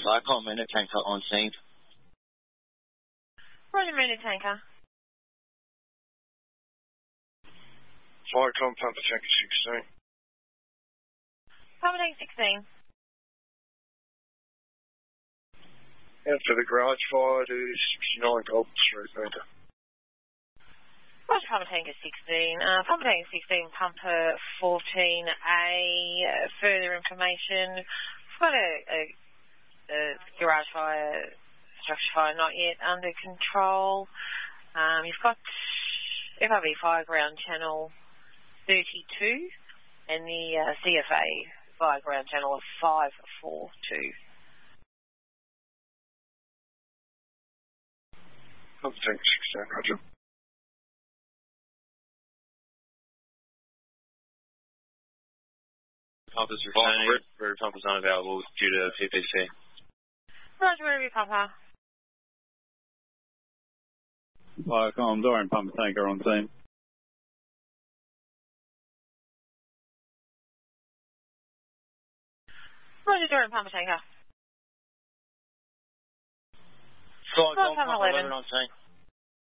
Viacom, Minute Tanker on scene. Roger, Minute Tanker. Viacom, Papa Tanker 16. Papa Tanker 16. Out for the garage fire to 69 Golden Street, Meter. Roger, Papa Tanker 16. Papa Tanker 16, Pumper 14A. Further information. We've got a garage fire, structure fire not yet under control. You've got FRV fire ground channel 32 and the CFA fire ground channel of 542. Papa Tanker 16, Roger. Pumpers returning. Rear pumpers unavailable due to PPC. Roger, Rear Pumper. Viacom, Dorian Pumper Tanker on scene. Roger, Dorian Pumper Tanker. Viacom, Pumper 11 on scene.